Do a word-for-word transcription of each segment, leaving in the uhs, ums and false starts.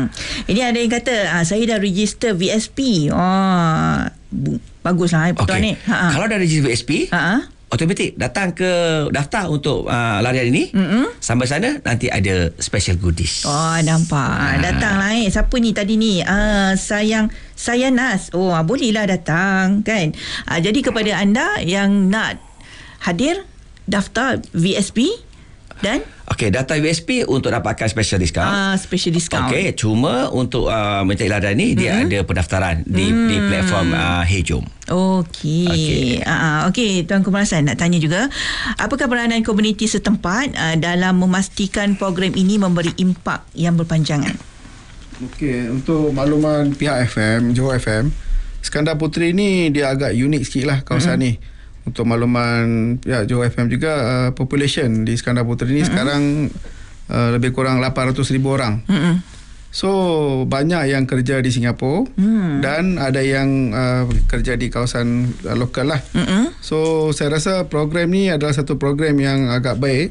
Ini ada yang kata ah, saya dah register V S P. Oh, baguslah betul okay. ni. Ha-ha. Kalau dah register V S P, ha-ha, automatik datang ke daftar untuk uh, larian ini. Mm-hmm. Sampai sana nanti ada special goodies. Oh, nampak. Ha. Datanglah eh. Siapa ni tadi ni? Ah, sayang saya Nas. Oh, bolehlah datang kan. Ah, jadi kepada anda yang nak hadir daftar V S P dan okey, daftar V S P untuk dapatkan special discount. Ah, special discount. Okey, cuma untuk uh, minta larian ni, mm-hmm, dia ada pendaftaran di mm. di platform uh, Hejom. Okey. Okey, uh, okay, Tuan Kumarasan nak tanya juga, apakah peranan komuniti setempat uh, dalam memastikan program ini memberi impak yang berpanjangan? Okey, untuk makluman pihak F M, Johor F M, Iskandar Puteri ni dia agak unik sikit lah kawasan mm-hmm. ni. Untuk makluman pihak Johor F M juga, uh, population di Iskandar Puteri ni mm-hmm. sekarang uh, lebih kurang lapan ratus ribu orang. Mm-hmm. So banyak yang kerja di Singapura mm. dan ada yang uh, kerja di kawasan uh, lokal lah. Mm-hmm. So saya rasa program ni adalah satu program yang agak baik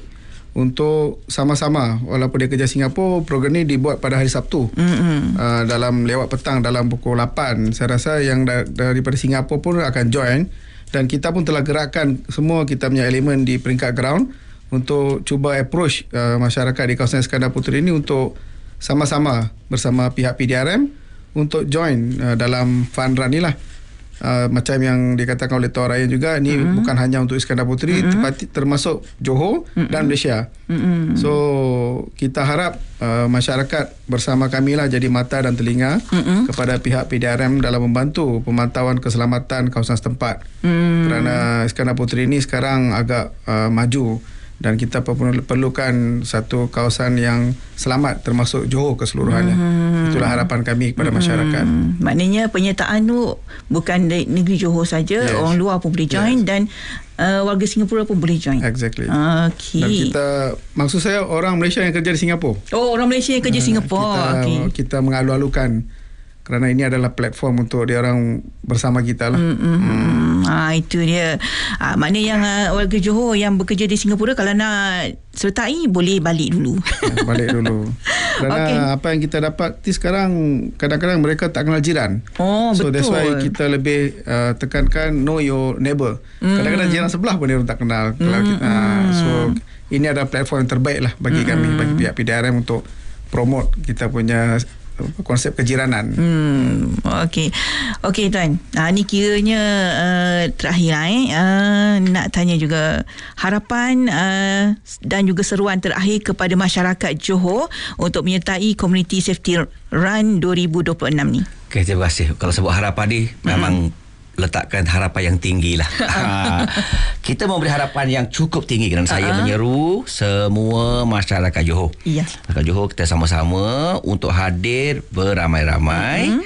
untuk sama-sama, walaupun dia kerja Singapura, program ni dibuat pada hari Sabtu. Mm-hmm. uh, dalam lewat petang dalam pukul lapan. Saya rasa yang da- daripada Singapura pun akan join. Dan kita pun telah gerakkan semua kita punya elemen di peringkat ground untuk cuba approach uh, masyarakat di kawasan Iskandar Puteri ini untuk sama-sama bersama pihak P D R M untuk join uh, dalam fun run ni lah. Uh, macam yang dikatakan oleh Tuan Ryan juga, ni mm-hmm. bukan hanya untuk Iskandar Puteri, mm-hmm. termasuk Johor mm-hmm. dan Malaysia. Mm-hmm. So kita harap uh, masyarakat bersama kami lah jadi mata dan telinga mm-hmm. kepada pihak P D R M dalam membantu pemantauan keselamatan kawasan setempat. Mm. Kerana Iskandar Puteri ini sekarang agak uh, maju dan kita perlukan satu kawasan yang selamat termasuk Johor keseluruhannya. Hmm. Itulah harapan kami kepada hmm. masyarakat. Maknanya penyertaan tu bukan dari negeri Johor saja, yes. orang luar pun boleh join, yes. dan uh, warga Singapura pun boleh join. Exactly. Okay. Dan kita, maksud saya orang Malaysia yang kerja di Singapura. Oh, orang Malaysia yang kerja di Singapura. Kita, okay. kita mengalu-alukan kerana ini adalah platform untuk dia orang bersama kita lah. Mm-hmm. Hmm. Ha, itu dia. Ha, maknanya yang uh, warga Johor yang bekerja di Singapura kalau nak sertai boleh balik dulu. Ya, balik dulu. Kerana okay. apa yang kita dapat ti sekarang kadang-kadang mereka tak kenal jiran. Oh, so betul. That's why kita lebih uh, tekankan know your neighbor. Mm. Kadang-kadang jiran sebelah pun dia orang tak kenal. Mm. Kalau kita, uh, so ini adalah platform yang terbaik lah bagi mm. kami, bagi pihak P D R M untuk promote kita punya konsep kejiranan. Hmm, okey. Okey tuan. Ha, ni kiranya uh, terakhir lah, eh. Uh, nak tanya juga harapan uh, dan juga seruan terakhir kepada masyarakat Johor untuk menyertai Community Safety Run dua ribu dua puluh enam ni. Okey, terima kasih. Kalau sebut harapan ni mm-hmm. memang letakkan harapan yang tinggi lah. ha, kita memberi harapan yang cukup tinggi kerana uh-huh. saya menyeru semua masyarakat Johor. Iya. Masyarakat Johor kita sama-sama untuk hadir beramai-ramai uh-huh.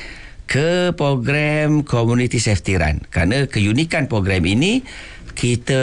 ke program Community Safety Run. Kerana keunikan program ini kita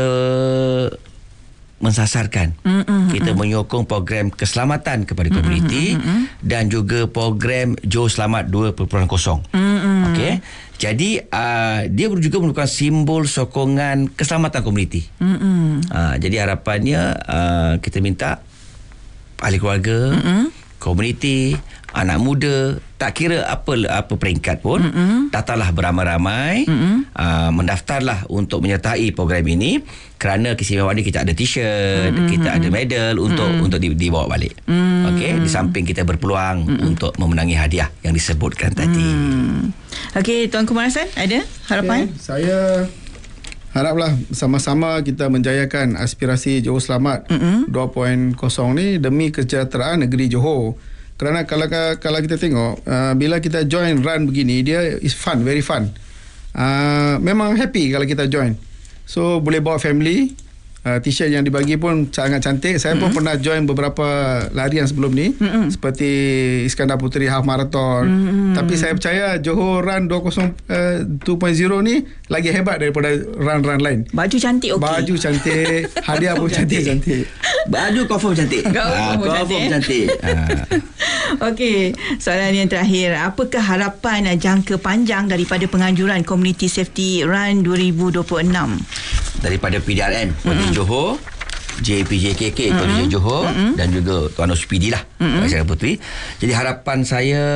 mensasarkan. Mm-hmm. Kita menyokong program keselamatan kepada komuniti mm-hmm. dan juga program Johor Selamat dua titik kosong. Mm-hmm. Okey. Jadi uh, dia juga merupakan simbol sokongan keselamatan komuniti. Mm-hmm. Uh, jadi harapannya uh, kita minta ahli keluarga, mm-hmm. komuniti, anak muda, tak kira apa apa peringkat pun, mm-hmm. datanglah beramai-ramai, mm-hmm. uh, mendaftarlah untuk menyertai program ini kerana keistimewaan ni kita ada t-shirt, mm-hmm. kita ada medal untuk mm-hmm. untuk dibawa balik. Mm-hmm. Okey, di samping kita berpeluang mm-hmm. untuk memenangi hadiah yang disebutkan tadi. Mm. Okey, Tuan Kumarasan ada harapan? Okay, saya haraplah sama-sama kita menjayakan aspirasi Johor Selamat mm-hmm. dua titik kosong ni demi kesejahteraan negeri Johor. Kerana kalau kalau kita tengok uh, bila kita join run begini, dia is fun, very fun. Uh, memang happy kalau kita join. So boleh bawa family. Uh, t-shirt yang dibagi pun sangat cantik. Saya mm-hmm. pun pernah join beberapa larian sebelum ni, mm-hmm. seperti Iskandar Puteri Half Marathon. Mm-hmm. Tapi saya percaya Johor Run dua titik kosong ni lagi hebat daripada run-run lain. Baju cantik, okey. Baju cantik, hadiah pun cantik-cantik. Baju confirm cantik. Ah, confirm cantik. Okey, soalan yang terakhir, apakah harapan jangka panjang daripada penganjuran Community Safety Run dua ribu dua puluh enam? Daripada P D R M mm-hmm. Johor, J P J K K mm-hmm. Johor mm-hmm. dan juga Tuan Ospidi lah, mm-hmm. Iskandar Puteri. Jadi harapan saya